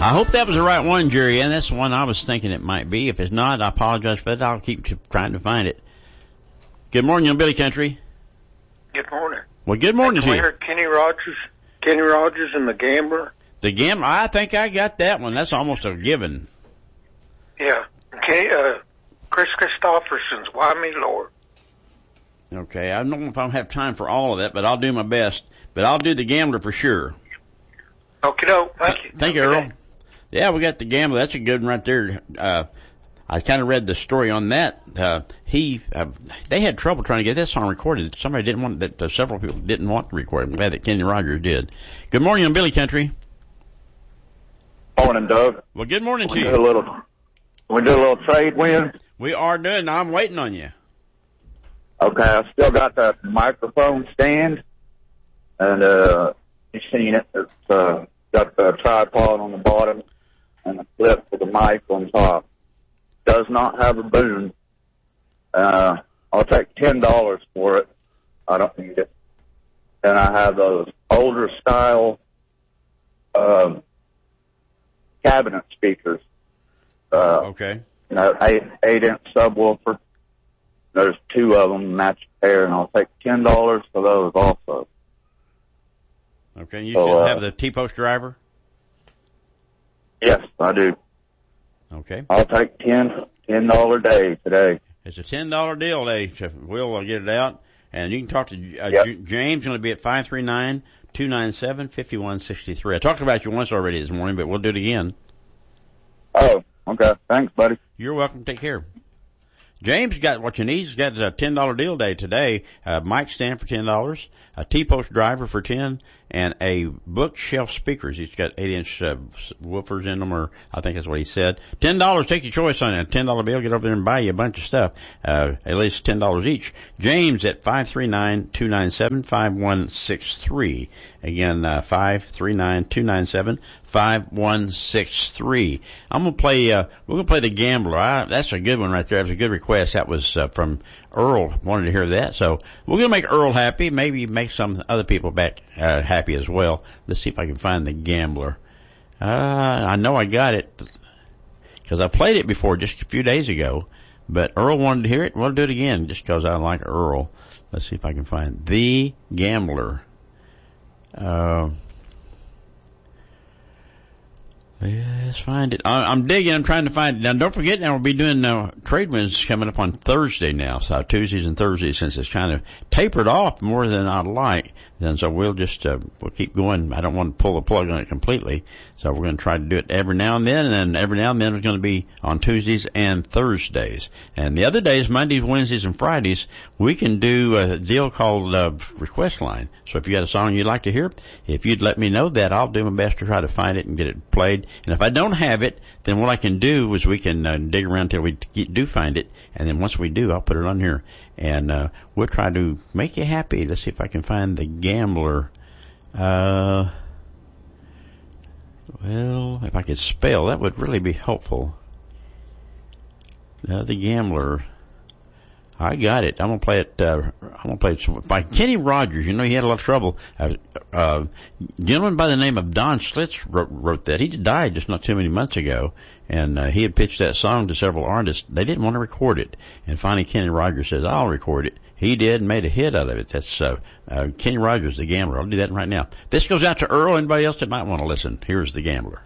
I hope that was the right one, Jerry, and that's the one I was thinking it might be. If it's not, I apologize for that. I'll keep trying to find it. Good morning, on Billy Country. Good morning. Well, good morning to you. We heard Kenny Rogers and the Gambler. The Gambler, I think I got that one. That's almost a given. Yeah. Chris Christopherson's Why Me, Lord. Okay, I don't know if I'll have time for all of that, but I'll do my best. But I'll do the Gambler for sure. Okay, thank you. Thank you, Earl. Yeah, we got the Gambler. That's a good one right there. I kind of read the story on that. They had trouble trying to get that song recorded. Somebody didn't want that. Several people didn't want to record it. I'm glad that Kenny Rogers did. Good morning on Billy Country. Morning, Doug. Well, good morning to you. We do a little trade win. We are doing. I'm waiting on you. Okay, I still got that microphone stand, and you've seen it. It's got the tripod on the bottom and a clip for the mic on top. Does not have a boom. I'll take $10 for it. I don't need it. And I have those older style cabinet speakers. Okay. 8-inch subwoofer. There's two of them, match pair, and I'll take $10 for those also. Okay, you should have the T-post driver? Yes, I do. Okay. I'll take $10 day today. It's a $10 deal day. We'll get it out. And you can talk to James. Going to be at 539-297-5163. I talked about you once already this morning, but we'll do it again. Oh, okay. Thanks, buddy. You're welcome. Take care. James got what you need. He's got a $10 deal day today. Mic stand for $10, a T-post driver for $10, and a bookshelf speakers. He's got 8-inch woofers in them, or I think that's what he said. $10. Take your choice on it. $10 bill. Get over there and buy you a bunch of stuff. At least $10 each. James at 539-297-5163. Again, 539-297-5163. I'm gonna play. We're gonna play the Gambler. That's a good one right there. That was a good request. That was from Earl. Wanted to hear that. So we're gonna make Earl happy. Maybe make some other people back happy as well. Let's see if I can find the Gambler. I know I got it because I played it before just a few days ago. But Earl wanted to hear it. We'll do it again just because I like Earl. Let's see if I can find the Gambler. Let's find it. I'm digging. I'm trying to find it. Now, don't forget, now we'll be doing trade winds coming up on Thursday now. So Tuesdays and Thursdays, since it's kind of tapered off more than I'd like. Then so we'll just we'll keep going. I don't want to pull the plug on it completely. So we're going to try to do it every now and then. And every now and then it's going to be on Tuesdays and Thursdays. And the other days, Mondays, Wednesdays, and Fridays, we can do a deal called Request Line. So if you got a song you'd like to hear, if you'd let me know that, I'll do my best to try to find it and get it played. And if I don't have it, then what I can do is we can dig around till we do find it. And then once we do, I'll put it on here. And we'll try to make you happy. Let's see if I can find the Gambler. Well, if I could spell, that would really be helpful. The Gambler. I got it. I'm gonna play it. I'm gonna play it by Kenny Rogers. You know, he had a lot of trouble. Gentleman by the name of Don Schlitz wrote that. He died just not too many months ago, and he had pitched that song to several artists. They didn't want to record it, and finally Kenny Rogers says, "I'll record it." He did and made a hit out of it. That's Kenny Rogers, the Gambler. I'll do that right now. This goes out to Earl. Anybody else that might want to listen? Here's the Gambler.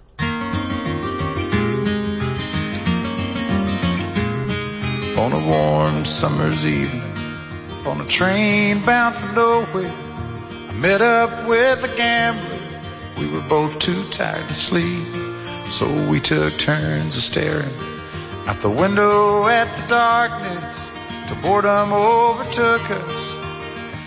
On a warm summer's evening, on a train bound for nowhere, I met up with a gambler. We were both too tired to sleep, so we took turns of staring out the window at the darkness till boredom overtook us.